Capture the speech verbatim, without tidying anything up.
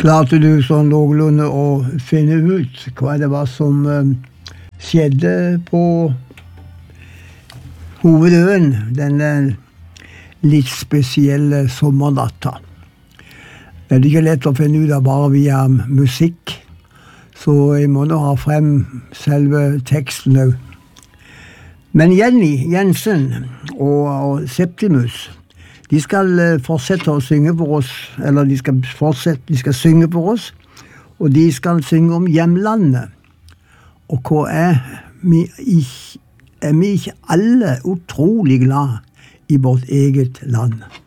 Klarte du sånn noenlunde å finne ut hva det var som uh, skjedde på hovedøen denne litt spesielle sommernatta? Det er ikke lett å finne ut av bare via musikk, så jeg må nå ha frem selve teksten også. Men Jenny Jensen og, og Septimus, de skal fortsette å synge for oss, eller de skal fortsette, de skal synge for oss, og de skal synge om hjemlandet. Og hva er vi ikke, er vi ikke alle utrolig glad i vårt eget land?